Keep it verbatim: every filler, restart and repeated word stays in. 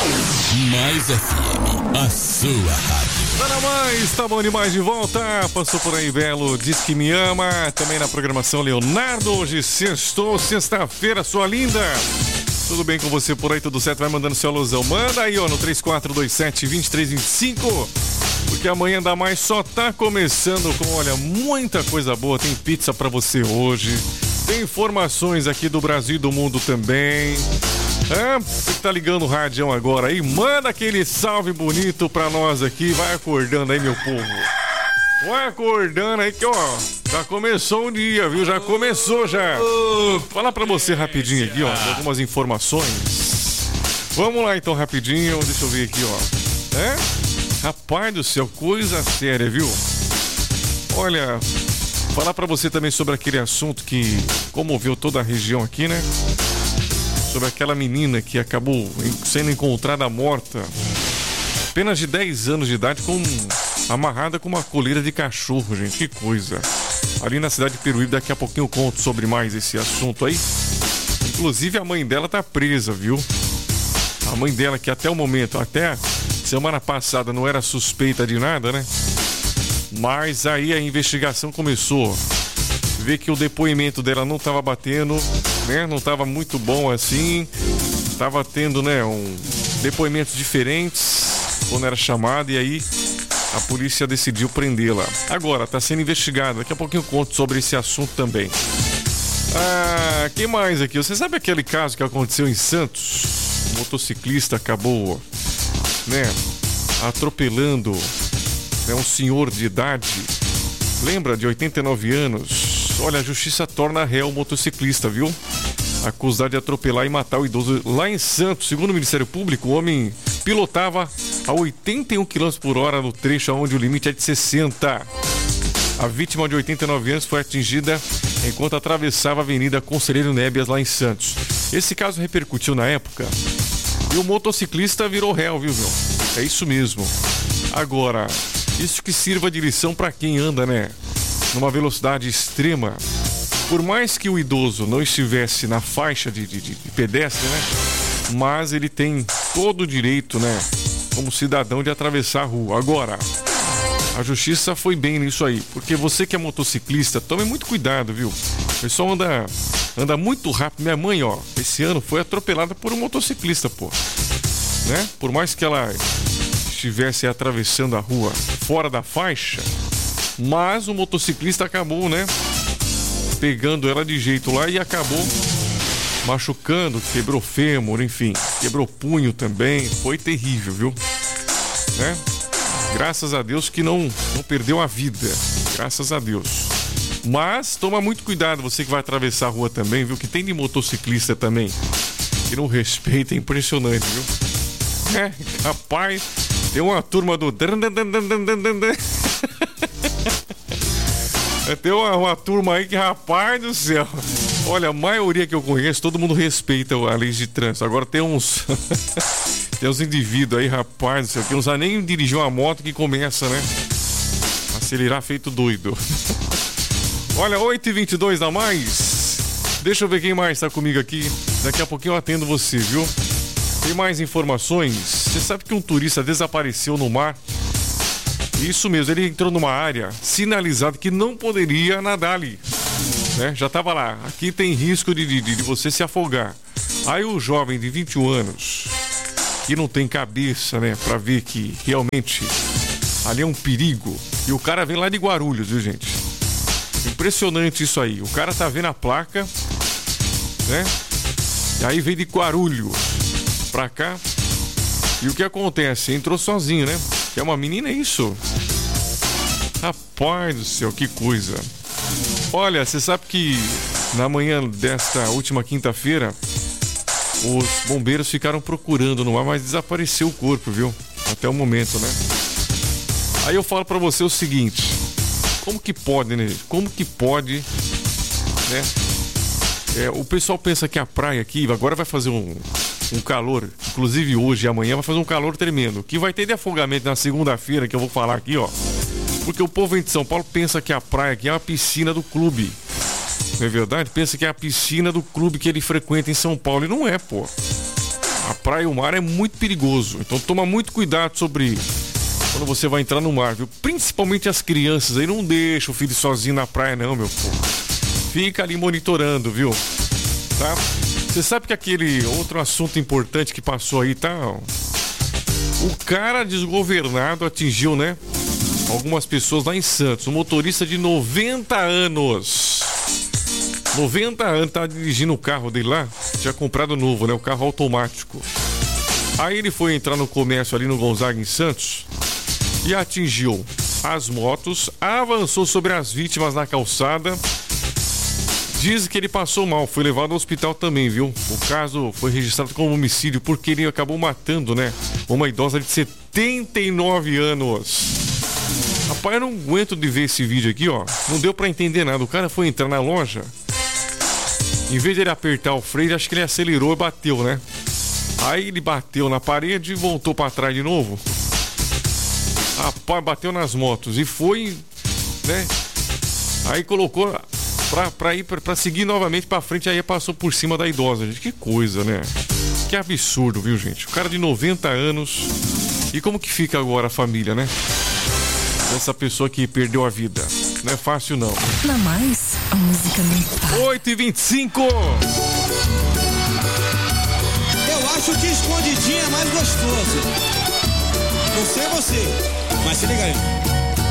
Mais F M, a sua rádio. Dona Mãe, tá bom demais de volta. Passou por aí, Belo, diz que me ama. Também na programação Leonardo. Hoje sextou, sexta-feira, sua linda. Tudo bem com você por aí? Tudo certo? Vai mandando seu alusão. Manda aí, ó, no três quatro dois sete, dois três dois cinco. Porque amanhã da mais só tá começando com, olha, muita coisa boa. Tem pizza pra você hoje. Tem informações aqui do Brasil e do mundo também. Ah, você que tá ligando o rádio agora aí, manda aquele salve bonito pra nós aqui. Vai acordando aí, meu povo. Vai acordando aí que, ó, já começou o dia, viu? Já começou, já. Falar pra você rapidinho aqui, ó, algumas informações. Vamos lá, então, rapidinho. Deixa eu ver aqui, ó. É? Rapaz do céu, coisa séria, viu? Olha, falar pra você também sobre aquele assunto que comoveu toda a região aqui, né? Sobre aquela menina que acabou sendo encontrada morta, apenas de dez anos de idade, com amarrada com uma coleira de cachorro, gente. Que coisa. Ali na cidade de Peruíbe, daqui a pouquinho eu conto sobre mais esse assunto aí. Inclusive a mãe dela tá presa, viu? A mãe dela, que até o momento, até semana passada, não era suspeita de nada, né? Mas aí a investigação começou. Vê que o depoimento dela não estava batendo, né? Não estava muito bom assim. Tava tendo, né, um depoimentos diferentes quando era chamada, e aí a polícia decidiu prendê-la. Agora está sendo investigada. Daqui a pouquinho eu conto sobre esse assunto também. Ah, que mais aqui? Você sabe aquele caso que aconteceu em Santos? O motociclista acabou, né, atropelando, né, um senhor de idade. Lembra, de oitenta e nove anos? Olha, a justiça torna réu o motociclista, viu? Acusado de atropelar e matar o idoso lá em Santos. Segundo o Ministério Público, o homem pilotava a oitenta e um quilômetros por hora no trecho onde o limite é de sessenta. A vítima de oitenta e nove anos foi atingida enquanto atravessava a Avenida Conselheiro Nébias lá em Santos. Esse caso repercutiu na época e o motociclista virou réu, viu, meu? É isso mesmo. Agora, isso que sirva de lição para quem anda, né, numa velocidade extrema. Por mais que o idoso não estivesse na faixa de, de, de pedestre, né, mas ele tem todo o direito, né, como cidadão, de atravessar a rua. Agora, a justiça foi bem nisso aí, porque você que é motociclista, tome muito cuidado, viu? O pessoal anda, anda muito rápido. Minha mãe, ó, esse ano foi atropelada por um motociclista, pô, né? Por mais que ela estivesse atravessando a rua fora da faixa, mas o motociclista acabou, né, pegando ela de jeito lá e acabou machucando, quebrou fêmur, enfim, quebrou punho também. Foi terrível, viu? Né? Graças a Deus que não, não perdeu a vida. Graças a Deus. Mas toma muito cuidado, você que vai atravessar a rua também, viu? Que tem de motociclista também que não respeita, é impressionante, viu? É, rapaz, tem uma turma do... Tem uma, uma turma aí que, rapaz do céu, olha, a maioria que eu conheço, todo mundo respeita a lei de trânsito. Agora tem uns tem uns indivíduos aí, rapaz do céu, que não sabe nem dirigir uma moto, que começa, né, acelerar feito doido. Olha, oito e vinte e dois da mais. Deixa eu ver quem mais tá comigo aqui. Daqui a pouquinho eu atendo você, viu? Tem mais informações. Você sabe que um turista desapareceu no mar? Isso mesmo, ele entrou numa área sinalizada que não poderia nadar ali, né? Já tava lá, aqui tem risco de, de, de você se afogar. Aí o jovem de vinte e um anos, que não tem cabeça, né, pra ver que realmente ali é um perigo, e o cara vem lá de Guarulhos, viu, gente? Impressionante isso aí. O cara tá vendo a placa, né? E aí veio de Guarulhos pra cá. E o que acontece? Entrou sozinho, né? Que é uma menina, é isso? Rapaz do céu, que coisa. Olha, você sabe que na manhã desta última quinta-feira, os bombeiros ficaram procurando no mar, mas desapareceu o corpo, viu? Até o momento, né? Aí eu falo pra você o seguinte: como que pode, né? Como que pode, né? É, o pessoal pensa que a praia aqui agora vai fazer um, um calor, inclusive hoje e amanhã vai fazer um calor tremendo, que vai ter de afogamento na segunda-feira, que eu vou falar aqui, ó. Porque o povo de São Paulo pensa que a praia aqui é uma piscina do clube. Não é verdade? Pensa que é a piscina do clube que ele frequenta em São Paulo. E não é, pô. A praia e o mar é muito perigoso. Então toma muito cuidado sobre quando você vai entrar no mar, viu? Principalmente as crianças aí, não deixa o filho sozinho na praia não, meu povo. Fica ali monitorando, viu? Tá? Você sabe que aquele outro assunto importante que passou aí, tá? O cara desgovernado atingiu, né? Algumas pessoas lá em Santos. Um motorista de noventa anos. noventa anos, tá dirigindo o carro dele lá. Tinha comprado novo, né? O carro automático. Aí ele foi entrar no comércio ali no Gonzaga, em Santos, e atingiu as motos, avançou sobre as vítimas na calçada. Diz que ele passou mal, foi levado ao hospital também, viu? O caso foi registrado como homicídio porque ele acabou matando, né? Uma idosa de setenta e nove anos. Rapaz, eu não aguento de ver esse vídeo aqui, ó. Não deu pra entender nada. O cara foi entrar na loja, em vez de ele apertar o freio, acho que ele acelerou e bateu, né? Aí ele bateu na parede e voltou pra trás de novo. Rapaz, bateu nas motos e foi, né? Aí colocou pra, pra ir pra, pra seguir novamente pra frente, aí passou por cima da idosa, gente. Que coisa, né? Que absurdo, viu, gente? O cara de noventa anos. E como que fica agora a família, né? Dessa pessoa que perdeu a vida. Não é fácil, não. Na Mais, a música não para. oito e vinte e cinco. Eu acho que escondidinho é mais gostoso. Não sei você, mas se liga aí.